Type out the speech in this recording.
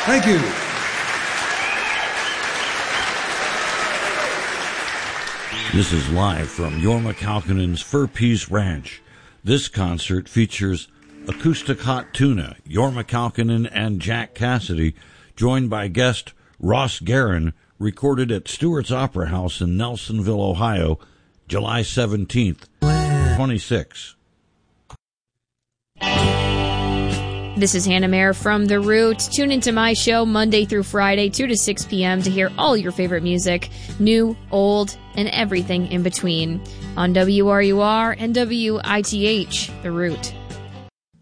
Thank you. This is live from Jorma Kaukonen's Fur Peace Ranch. This concert features Acoustic Hot Tuna, Jorma Kaukonen, and Jack Cassidy, joined by guest Ross Guerin, recorded at Stewart's Opera House in Nelsonville, Ohio, July 17th, 26. This is Hannah Mayer from The Root. Tune into my show Monday through Friday, 2 to 6 p.m. to hear all your favorite music, new, old, and everything in between, on WRUR and WITH, The Root.